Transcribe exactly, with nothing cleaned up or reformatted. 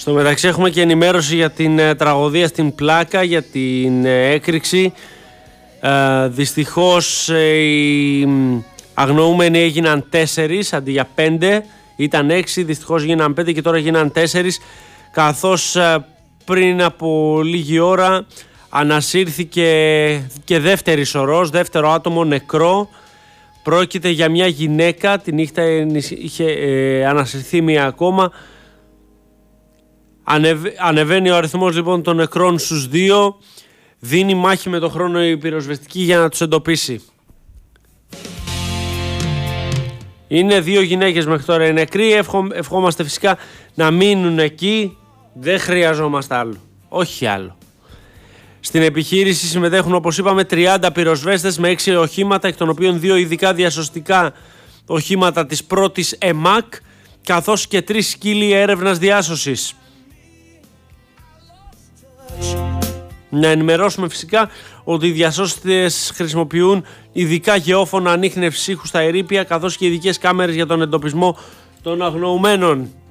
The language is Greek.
Στο μεταξύ έχουμε και ενημέρωση για την ε, τραγωδία στην Πλάκα, για την ε, έκρηξη. Ε, δυστυχώς ε, οι αγνοούμενοι έγιναν τέσσερις αντί για πέντε. Ήταν έξι, δυστυχώς γίναν πέντε και τώρα γίναν τέσσερις. Καθώς ε, πριν από λίγη ώρα ανασύρθηκε και δεύτερη σωρός, δεύτερο άτομο νεκρό. Πρόκειται για μια γυναίκα, την νύχτα είχε ε, ανασυρθεί μία ακόμα. Ανεβ, ανεβαίνει ο αριθμός λοιπόν των νεκρών στους δύο. Δίνει μάχη με το χρόνο η πυροσβεστική για να τους εντοπίσει. Είναι δύο γυναίκες μέχρι τώρα οι νεκροί. Ευχο, ευχόμαστε φυσικά να μείνουν εκεί. Δεν χρειαζόμαστε άλλο. Όχι άλλο. Στην επιχείρηση συμμετέχουν, όπως είπαμε, τριάντα πυροσβέστες με έξι οχήματα, εκ των οποίων δύο ειδικά διασωστικά οχήματα της πρώτης ΕΜΑΚ, καθώς και τρεις σκύλοι έρευνας διάσωσης. Να ενημερώσουμε φυσικά ότι οι διασώστες χρησιμοποιούν ειδικά γεώφωνα ανίχνευσης ήχου στα ερείπια, καθώς και ειδικές κάμερες για τον εντοπισμό των αγνοουμένων.